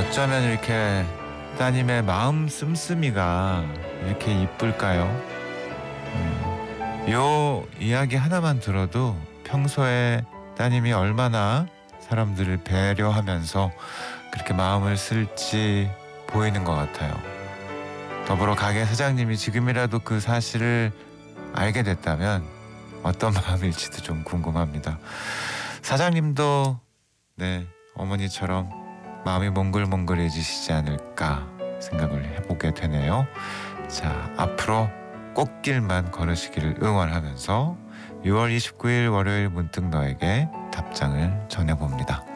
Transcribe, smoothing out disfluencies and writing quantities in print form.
어쩌면 이렇게 따님의 마음 씀씀이가 이렇게 이쁠까요? 요 이야기 하나만 들어도 평소에 따님이 얼마나 사람들을 배려하면서 그렇게 마음을 쓸지 보이는 것 같아요. 더불어 가게 사장님이 지금이라도 그 사실을 알게 됐다면 어떤 마음일지도 좀 궁금합니다. 사장님도 네, 어머니처럼 마음이 몽글몽글해지시지 않을까 생각을 해보게 되네요. 자, 앞으로 꽃길만 걸으시기를 응원하면서 6월 29일 월요일 문득 너에게 답장을 전해봅니다.